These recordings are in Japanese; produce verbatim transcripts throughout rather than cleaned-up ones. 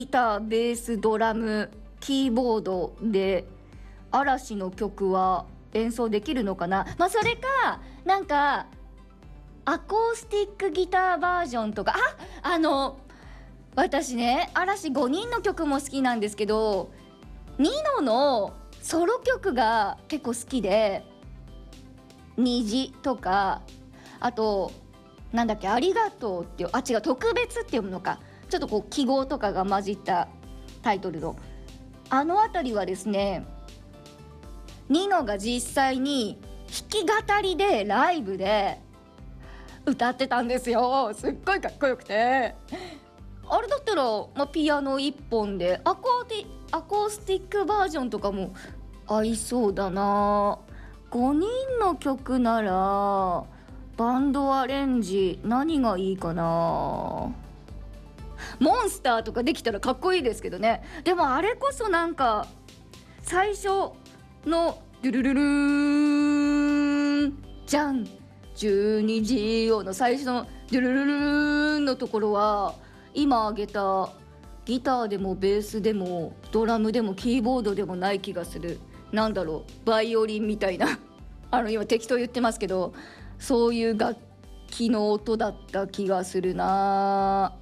ギター、ベース、ドラム、キーボードで嵐の曲は演奏できるのかな。まあそれかなんかアコースティックギターバージョンとか、ああの私ね嵐ごにんの曲も好きなんですけど、ニノのソロ曲が結構好きで、虹とか、あとなんだっけ、ありがとうっていう、あ違う、特別って読むのか、ちょっとこう記号とかが混じったタイトルのあのあたりはですね、ニノが実際に弾き語りでライブで歌ってたんですよ。すっごいかっこよくて、あれだったら、まあ、ピアノいっぽんでアコーティアコースティックバージョンとかも合いそうだな。ごにんの曲ならバンドアレンジ何がいいかな。モンスターとかできたらかっこいいですけどね。でもあれこそなんか最初のドゥルルルーンじゃんじゅうにじよの最初のドゥルルルーンのところは、今挙げたギターでもベースでもドラムでもキーボードでもない気がする。なんだろう、バイオリンみたいなあの今適当言ってますけど、そういう楽器の音だった気がするな。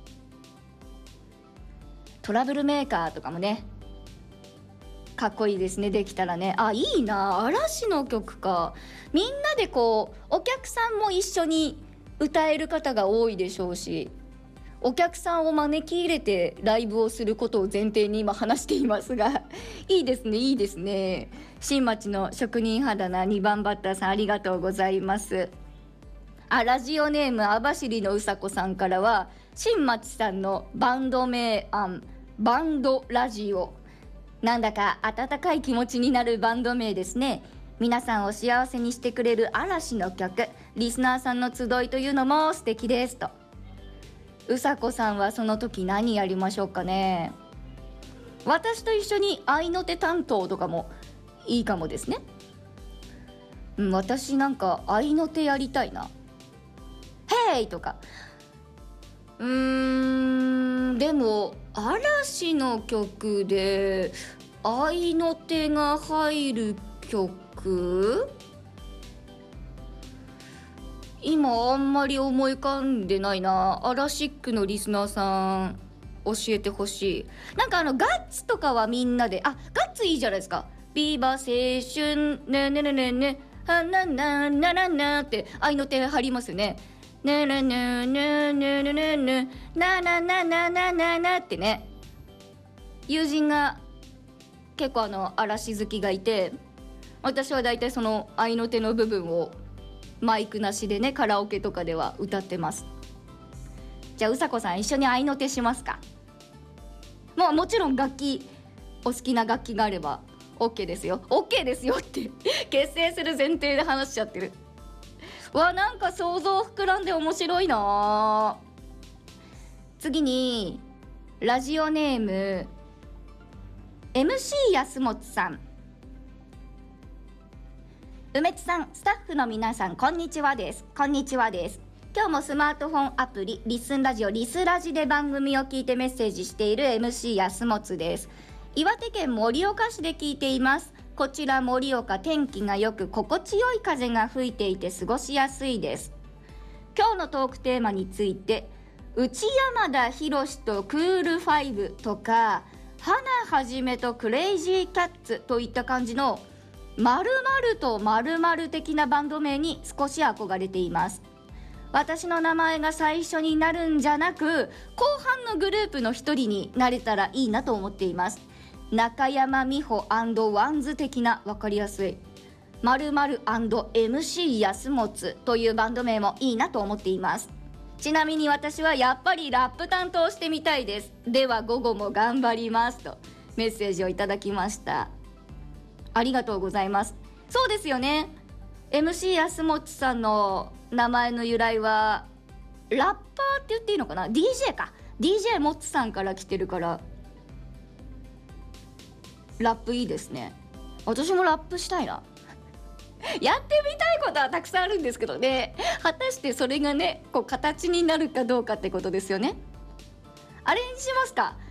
トラブルメーカーとかもねかっこいいですね、できたらね。あ、いいな、嵐の曲か。みんなでこうお客さんも一緒に歌える方が多いでしょうし、お客さんを招き入れてライブをすることを前提に今話していますがいいですね、いいですね。新町の職人肌なにばんバッターさん、ありがとうございます。あ、ラジオネーム網走のうさこさんからは、新町さんのバンド名案、バンドラジオ、なんだか温かい気持ちになるバンド名ですね。皆さんを幸せにしてくれる嵐の曲、リスナーさんの集いというのも素敵ですと。うさこさんはその時何やりましょうかね。私と一緒に合いの手担当とかもいいかもですね。うん、私なんか合いの手やりたいな。ヘイとか。うーん、でも嵐の曲で合いの手が入る曲、今あんまり思い浮かんでないな。アラシックのリスナーさん教えてほしい。なんかあのガッツとかはみんなで、あ、ガッツいいじゃないですか。ビーバー青春ねねねねねはなななななって合いの手張りますよね。ねねねねねねねねなななななななってね。友人が結構あの嵐好きがいて、私はだいたいその合いの手の部分をマイクなしでね、カラオケとかでは歌ってます。じゃあうさこさん一緒に合いの手しますか。もうもちろん楽器、お好きな楽器があれば OK ですよ。 OK ですよって結成する前提で話しちゃってる。わ、なんか想像膨らんで面白いな。次にラジオネーム エムシー 安本さん。梅津さん、スタッフの皆さん、こんにちはです。こんにちはです。今日もスマートフォンアプリリスンラジオリスラジで番組を聞いてメッセージしている エムシー 安本です。岩手県盛岡市で聞いています。こちら盛岡、天気がよく心地よい風が吹いていて過ごしやすいです。今日のトークテーマについて、内山田博とクールファイブとか花はじめとクレイジーキャッツといった感じの〇〇と〇〇的なバンド名に少し憧れています。私の名前が最初になるんじゃなく、後半のグループの一人になれたらいいなと思っています。中山美穂&ワンズ的な分かりやすい〇〇&エムシー 安本というバンド名もいいなと思っています。ちなみに私はやっぱりラップ担当してみたいです。では午後も頑張りますとメッセージをいただきました。ありがとうございます。そうですよね、 エムシー 安本さんの名前の由来はラッパーって言っていいのかな、 ディージェー か、 ディージェー モッツさんから来てるからラップいいですね。私もラップしたいなやってみたいことはたくさんあるんですけどね、果たしてそれがねこう形になるかどうかってことですよね。あれにしますか、